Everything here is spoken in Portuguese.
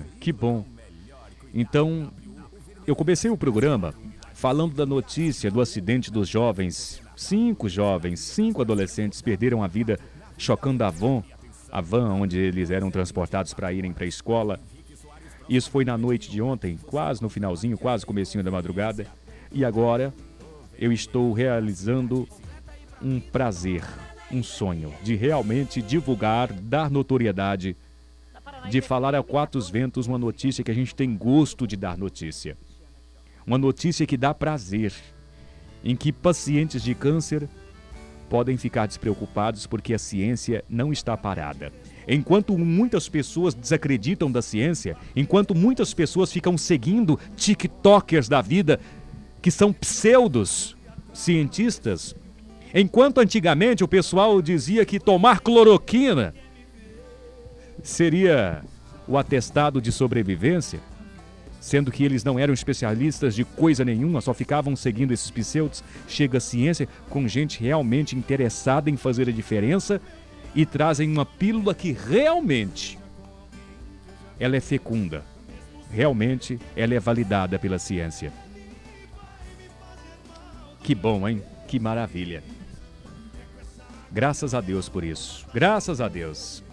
Que bom. Então, eu comecei o programa falando da notícia do acidente dos jovens. 5 adolescentes perderam a vida chocando a van onde eles eram transportados para irem para a escola. Isso foi na noite de ontem, quase no finalzinho, quase comecinho da madrugada. E agora eu estou realizando um prazer, um sonho de realmente divulgar, dar notoriedade, de falar a quatro ventos uma notícia que a gente tem gosto de dar notícia. Uma notícia que dá prazer, em que pacientes de câncer podem ficar despreocupados porque a ciência não está parada. Enquanto muitas pessoas desacreditam da ciência, enquanto muitas pessoas ficam seguindo tiktokers da vida, que são pseudos cientistas, enquanto antigamente o pessoal dizia que tomar cloroquina seria o atestado de sobrevivência, sendo que eles não eram especialistas de coisa nenhuma, só ficavam seguindo esses pseudos. Chega a ciência com gente realmente interessada em fazer a diferença e trazem uma pílula que realmente ela é fecunda. Realmente ela é validada pela ciência. Que bom, hein? Que maravilha. Graças a Deus por isso. Graças a Deus.